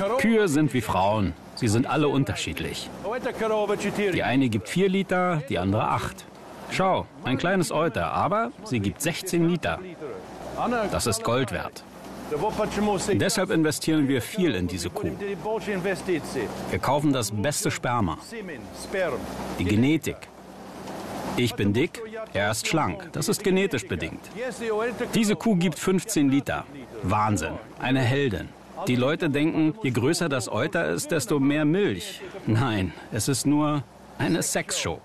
Kühe sind wie Frauen. Sie sind alle unterschiedlich. Die eine gibt 4 Liter, die andere 8. Schau, ein kleines Euter, aber sie gibt 16 Liter. Das ist Gold wert. Deshalb investieren wir viel in diese Kuh. Wir kaufen das beste Sperma, die Genetik. Ich bin dick, er ist schlank. Das ist genetisch bedingt. Diese Kuh gibt 15 Liter. Wahnsinn, eine Heldin. Die Leute denken, je größer das Euter ist, desto mehr Milch. Nein, es ist nur eine Sexshow.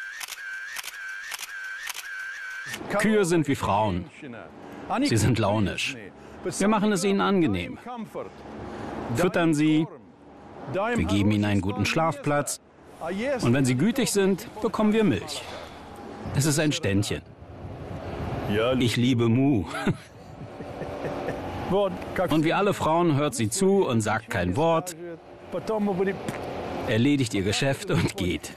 Kühe sind wie Frauen. Sie sind launisch. Wir machen es ihnen angenehm. Füttern sie, wir geben ihnen einen guten Schlafplatz. Und wenn sie gütig sind, bekommen wir Milch. Es ist ein Ständchen. Ich liebe Mu. Und wie alle Frauen hört sie zu und sagt kein Wort, erledigt ihr Geschäft und geht.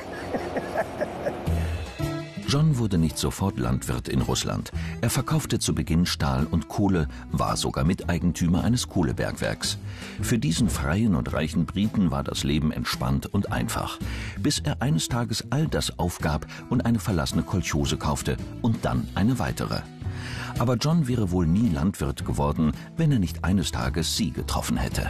John wurde nicht sofort Landwirt in Russland. Er verkaufte zu Beginn Stahl und Kohle, war sogar Miteigentümer eines Kohlebergwerks. Für diesen freien und reichen Briten war das Leben entspannt und einfach, bis er eines Tages all das aufgab und eine verlassene Kolchose kaufte und dann eine weitere. Aber John wäre wohl nie Landwirt geworden, wenn er nicht eines Tages sie getroffen hätte.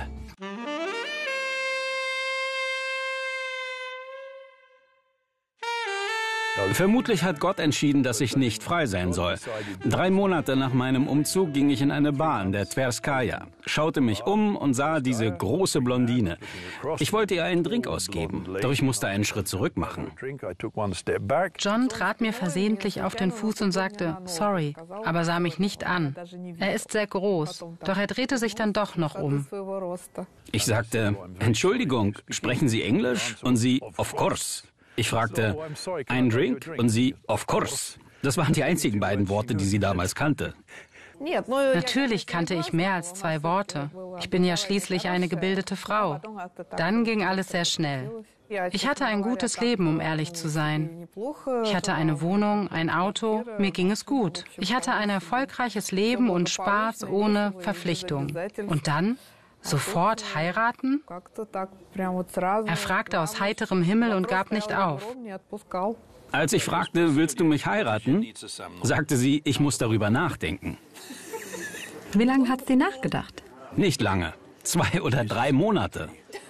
Vermutlich hat Gott entschieden, dass ich nicht frei sein soll. 3 Monate nach meinem Umzug ging ich in eine Bar in der Tverskaya, schaute mich um und sah diese große Blondine. Ich wollte ihr einen Drink ausgeben, doch ich musste einen Schritt zurück machen. John trat mir versehentlich auf den Fuß und sagte, sorry, aber sah mich nicht an. Er ist sehr groß, doch er drehte sich dann doch noch um. Ich sagte, Entschuldigung, sprechen Sie Englisch? Und sie, of course. Ich fragte, ein Drink? Und sie, of course. Das waren die einzigen beiden Worte, die sie damals kannte. Natürlich kannte ich mehr als 2 Worte. Ich bin ja schließlich eine gebildete Frau. Dann ging alles sehr schnell. Ich hatte ein gutes Leben, um ehrlich zu sein. Ich hatte eine Wohnung, ein Auto, mir ging es gut. Ich hatte ein erfolgreiches Leben und Spaß ohne Verpflichtung. Und dann? Sofort heiraten? Er fragte aus heiterem Himmel und gab nicht auf. Als ich fragte, willst du mich heiraten, sagte sie, ich muss darüber nachdenken. Wie lange hat sie nachgedacht? Nicht lange, 2 oder 3 Monate.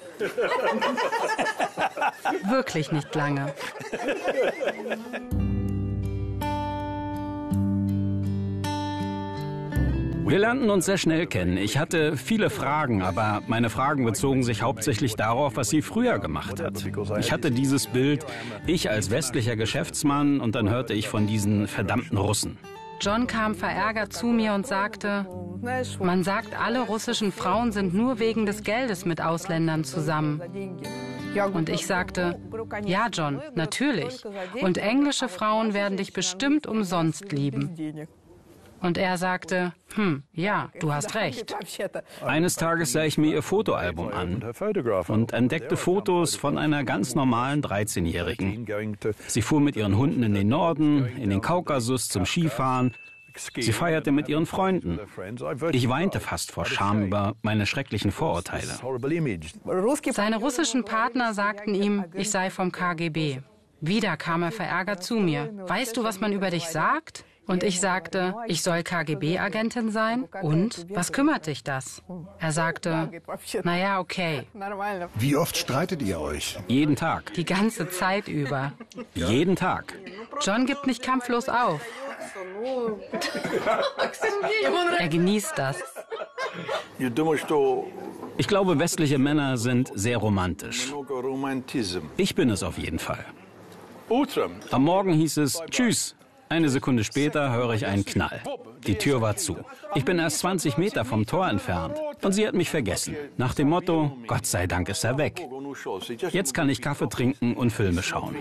Wirklich nicht lange. Wir lernten uns sehr schnell kennen. Ich hatte viele Fragen, aber meine Fragen bezogen sich hauptsächlich darauf, was sie früher gemacht hat. Ich hatte dieses Bild, ich als westlicher Geschäftsmann, und dann hörte ich von diesen verdammten Russen. John kam verärgert zu mir und sagte, man sagt, alle russischen Frauen sind nur wegen des Geldes mit Ausländern zusammen. Und ich sagte, ja John, natürlich. Und englische Frauen werden dich bestimmt umsonst lieben. Und er sagte, ja, du hast recht. Eines Tages sah ich mir ihr Fotoalbum an und entdeckte Fotos von einer ganz normalen 13-Jährigen. Sie fuhr mit ihren Hunden in den Norden, in den Kaukasus zum Skifahren. Sie feierte mit ihren Freunden. Ich weinte fast vor Scham über meine schrecklichen Vorurteile. Seine russischen Partner sagten ihm, ich sei vom KGB. Wieder kam er verärgert zu mir. Weißt du, was man über dich sagt? Und ich sagte, ich soll KGB-Agentin sein? Und? Was kümmert dich das? Er sagte, naja, okay. Wie oft streitet ihr euch? Jeden Tag. Die ganze Zeit über. Jeden Tag. John gibt nicht kampflos auf. Er genießt das. Ich glaube, westliche Männer sind sehr romantisch. Ich bin es auf jeden Fall. Am Morgen hieß es, tschüss. Eine Sekunde später höre ich einen Knall. Die Tür war zu. Ich bin erst 20 Meter vom Tor entfernt. Und sie hat mich vergessen. Nach dem Motto, Gott sei Dank ist er weg. Jetzt kann ich Kaffee trinken und Filme schauen.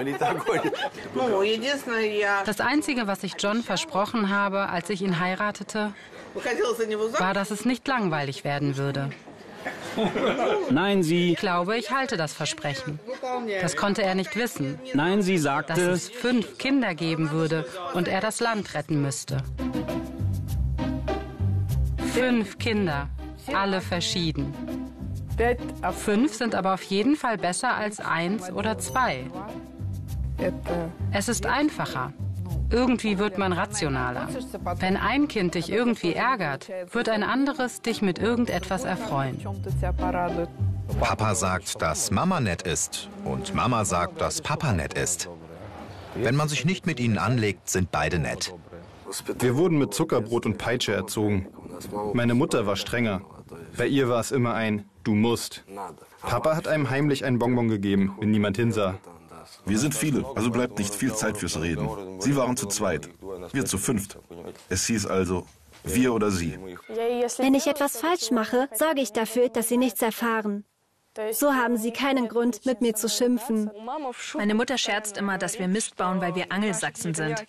Das Einzige, was ich John versprochen habe, als ich ihn heiratete, war, dass es nicht langweilig werden würde. Nein, sie... Ich glaube, ich halte das Versprechen. Das konnte er nicht wissen. Nein, sie sagte... Dass es 5 Kinder geben würde und er das Land retten müsste. 5 Kinder, alle verschieden. 5 sind aber auf jeden Fall besser als 1 oder 2. Es ist einfacher. Irgendwie wird man rationaler. Wenn ein Kind dich irgendwie ärgert, wird ein anderes dich mit irgendetwas erfreuen. Papa sagt, dass Mama nett ist und Mama sagt, dass Papa nett ist. Wenn man sich nicht mit ihnen anlegt, sind beide nett. Wir wurden mit Zuckerbrot und Peitsche erzogen. Meine Mutter war strenger. Bei ihr war es immer ein "Du musst". Papa hat einem heimlich ein Bonbon gegeben, wenn niemand hinsah. Wir sind viele, also bleibt nicht viel Zeit fürs Reden. Sie waren zu zweit, wir zu 5. Es hieß also, wir oder sie. Wenn ich etwas falsch mache, sorge ich dafür, dass sie nichts erfahren. So haben sie keinen Grund, mit mir zu schimpfen. Meine Mutter scherzt immer, dass wir Mist bauen, weil wir Angelsachsen sind.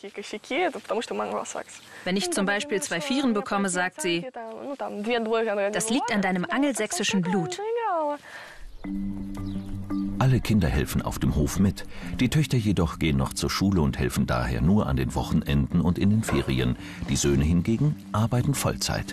Wenn ich zum Beispiel 2 Vieren bekomme, sagt sie, das liegt an deinem angelsächsischen Blut. Alle Kinder helfen auf dem Hof mit. Die Töchter jedoch gehen noch zur Schule und helfen daher nur an den Wochenenden und in den Ferien. Die Söhne hingegen arbeiten Vollzeit.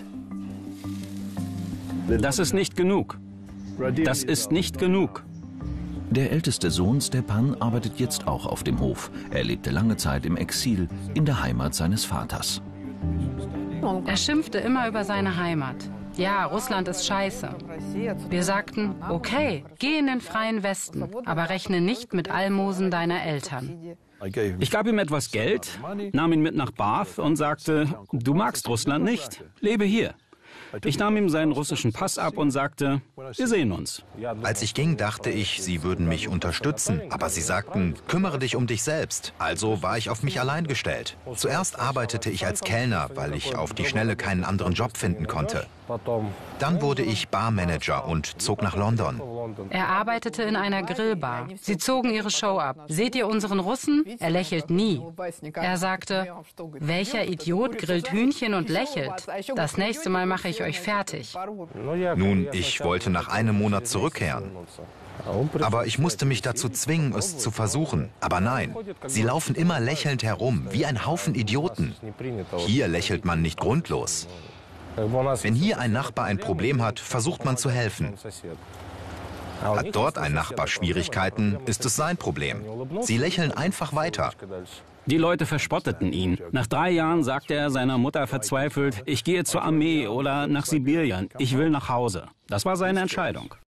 Das ist nicht genug. Das ist nicht genug. Der älteste Sohn Stepan arbeitet jetzt auch auf dem Hof. Er lebte lange Zeit im Exil in der Heimat seines Vaters. Er schimpfte immer über seine Heimat. Ja, Russland ist scheiße. Wir sagten, okay, geh in den freien Westen, aber rechne nicht mit Almosen deiner Eltern. Ich gab ihm etwas Geld, nahm ihn mit nach Bath und sagte, du magst Russland nicht, lebe hier. Ich nahm ihm seinen russischen Pass ab und sagte, wir sehen uns. Als ich ging, dachte ich, sie würden mich unterstützen. Aber sie sagten, kümmere dich um dich selbst. Also war ich auf mich allein gestellt. Zuerst arbeitete ich als Kellner, weil ich auf die Schnelle keinen anderen Job finden konnte. Dann wurde ich Barmanager und zog nach London. Er arbeitete in einer Grillbar. Sie zogen ihre Show ab. Seht ihr unseren Russen? Er lächelt nie. Er sagte, welcher Idiot grillt Hühnchen und lächelt? Das nächste Mal mache ich euch fertig. Nun, ich wollte nach einem Monat zurückkehren. Aber ich musste mich dazu zwingen, es zu versuchen. Aber nein, sie laufen immer lächelnd herum, wie ein Haufen Idioten. Hier lächelt man nicht grundlos. Wenn hier ein Nachbar ein Problem hat, versucht man zu helfen. Hat dort ein Nachbar Schwierigkeiten, ist es sein Problem. Sie lächeln einfach weiter. Die Leute verspotteten ihn. Nach 3 Jahren sagte er seiner Mutter verzweifelt, ich gehe zur Armee oder nach Sibirien, ich will nach Hause. Das war seine Entscheidung.